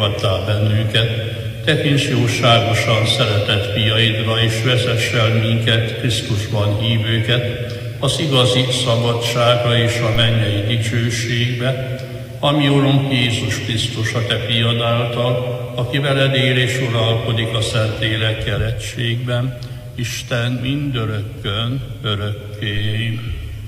fogadtál bennünket, tekints jóságosan szeretett fiaidra, és vezess el minket, Krisztusban hívőket, az igazi szabadságra és a mennyei dicsőségbe, ami Urunk Jézus Krisztus a Te fiad által, aki veled él és uralkodik a Szentlélekkel egységben, Isten mindörökkön, örökké.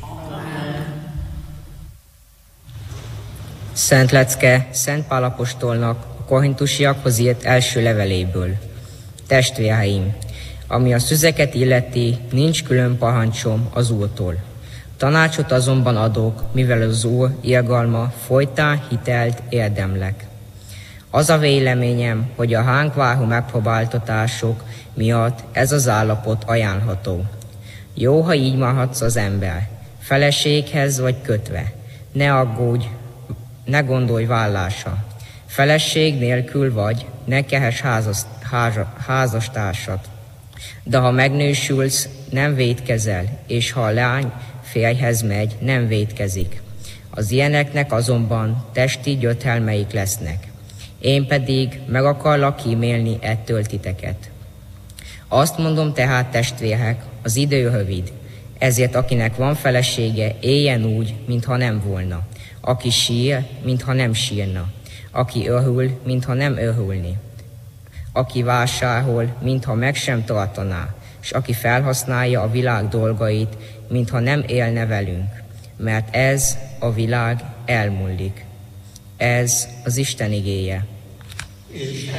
Szent lecke Szent Pál apostolnak a korintusiakhoz írt első leveléből. Testvéreim, ami a szüzeket illeti, nincs külön parancsom az Úrtól. Tanácsot azonban adok, mivel az Úr irgalma folytán hitelt érdemlek. Az a véleményem, hogy a ránk váró megpróbáltatások miatt ez az állapot ajánlható. Jó, ha így maradsz az ember, feleséghez vagy kötve. Ne aggódj, ne gondolj vállásra. Feleség nélkül vagy, ne kehess házastársat. De ha megnősülsz, nem vétkezel, és ha a lány férjhez megy, nem vétkezik. Az ilyeneknek azonban testi gyötrelmeik lesznek. Én pedig meg akarlak kímélni ettől titeket. Azt mondom tehát, testvérek, az idő rövid, ezért akinek van felesége, éljen úgy, mintha nem volna. Aki sír, mintha nem sírna. Aki örül, mintha nem örülni. Aki vásárol, mintha meg sem tartaná, és aki felhasználja a világ dolgait, mintha nem élne velünk, mert ez a világ elmúlik. Ez az Isten igéje.